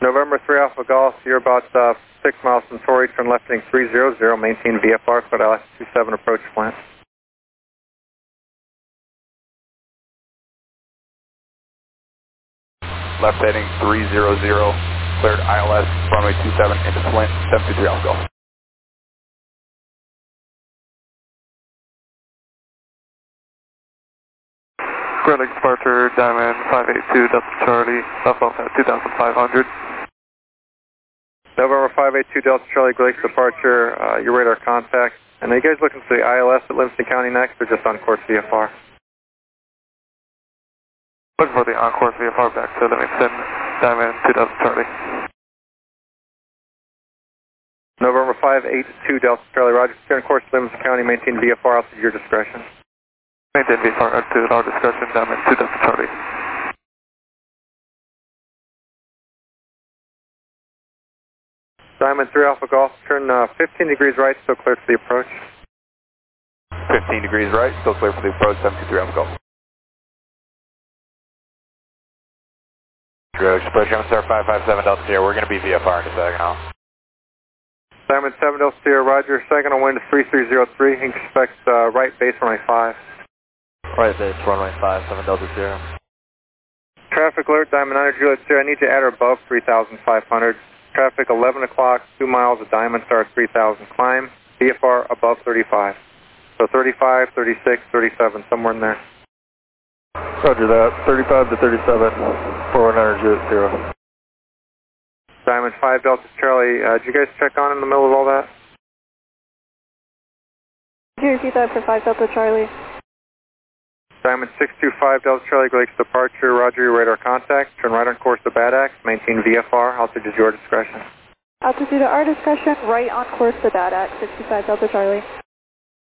November 3 Alpha Golf, you're about 6 miles from Torrey, turn left heading 300, maintain VFR, cleared ILS 27 approach plant. Left heading 300, cleared ILS, runway 27 into Flint, 723 Alpha Golf. Red Lake departure, Diamond 582 Delta Charlie, southbound at 2500. November 582 Delta Charlie, Lake departure, your radar contact. And are you guys looking for the ILS at Livingston County next, or just on course VFR? Looking for the on-course VFR back to Livingston, Diamond 2 Delta Charlie. November 582 Delta Charlie, Roger. Stay on course Livingston County, maintain VFR out to your discretion. Maintain VFR out to our discretion, Diamond 2 Delta Charlie. Diamond 3 Alpha Golf, turn 15 degrees right, still clear for the approach. 15 degrees right, still clear for the approach, 723 Alpha Golf. Approach, Star 557 Delta Sierra, we're going to be VFR in a second now. Diamond 7 Delta Sierra, Roger, second on wind 3303, expect right base runway 5. Right base runway 5, 7 Delta Sierra. Traffic alert, Diamond 9 Juliet Sierra, I need you at or above 3,500. Traffic 11 o'clock, 2 miles of Diamond Star 3000 climb, VFR above 35. So 35, 36, 37, somewhere in there. Roger that, 35 to 37, 419 Juliet Sierra. Diamond 5 Delta Charlie, did you guys check on in the middle of all that? Could you repeat that for 5 Delta Charlie? Diamond 625 Delta Charlie, Lakes departure, Roger, your radar contact. Turn right on course to Bad Axe, maintain VFR, altitude is your discretion. Altitude at our discretion, right on course to Bad Axe, 65 Delta Charlie.